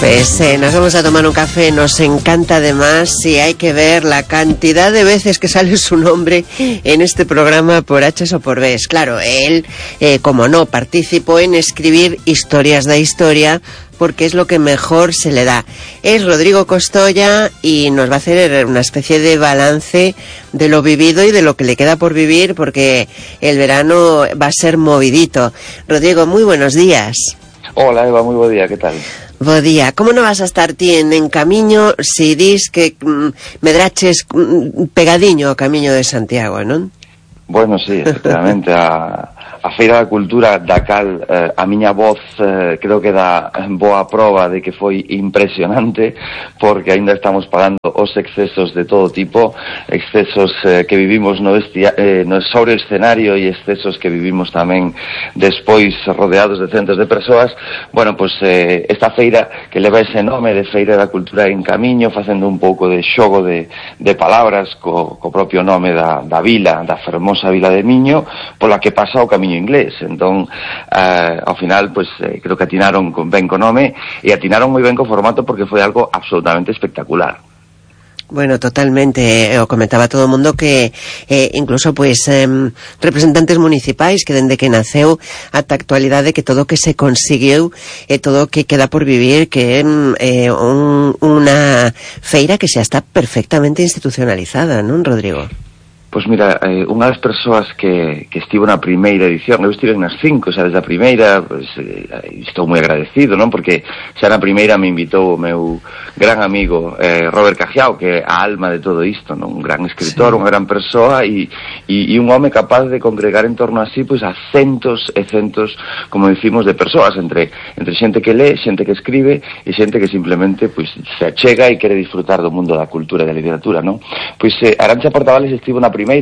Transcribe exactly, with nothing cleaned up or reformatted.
Pues eh, nos vamos a tomar un café, nos encanta además, y hay que ver la cantidad de veces que sale su nombre en este programa por H o por B. Claro, él, eh, como no, participó en escribir historias de historia, porque es lo que mejor se le da. Es Rodrigo Costoya y nos va a hacer una especie de balance de lo vivido y de lo que le queda por vivir, porque el verano va a ser movidito. Rodrigo, muy buenos días. Hola Eva, muy buen día, ¿qué tal? Bo día. Como non vas a estar ti en, en camiño se dis que mm, medraches mm, pegadiño ao camiño de Santiago, non? Bueno, sí, efectivamente, a, a Feira da Cultura da cal eh, a miña voz eh, creo que dá boa proba de que foi impresionante, porque aínda estamos pagando os excesos de todo tipo, excesos eh, que vivimos no, vestia, eh, no sobre o escenario e excesos que vivimos tamén despois rodeados de centos de persoas. Bueno, pues eh, esta feira que leva ese nome de Feira da Cultura en Camiño, facendo un pouco de xogo de, de palabras co, co propio nome da, da vila, da fermosa vila de Miño, pola que pasa o camiño inglés. Entón, eh, ao final, pues eh, creo que atinaron con ben co nome e atinaron moi ben co formato, porque foi algo absolutamente espectacular. Bueno, totalmente, o comentaba todo o mundo que eh, incluso pues eh, representantes municipais que dende que naceu ata a actualidade, que todo o que se conseguiu e eh, todo o que queda por vivir, que é eh, un, unha feira que xa está perfectamente institucionalizada, non, Rodrigo? Pois mira, eh, unha das persoas que, que estivo na primeira edición, eu estive nas cinco, xa desde a primeira, pues, eh, estou moi agradecido, non? Porque xa na primeira me invitou o meu gran amigo eh, Robert Cajiao, que é a alma de todo isto, non? Un gran escritor, sí, unha gran persoa e, e, e un home capaz de congregar en torno a sí, pois, a centos e centos, como decimos, de persoas, entre, entre xente que lee, xente que escribe e xente que simplemente pois, se achega e quere disfrutar do mundo da cultura e da literatura, non? Pois eh, Arantxa Portavales estivo na primeira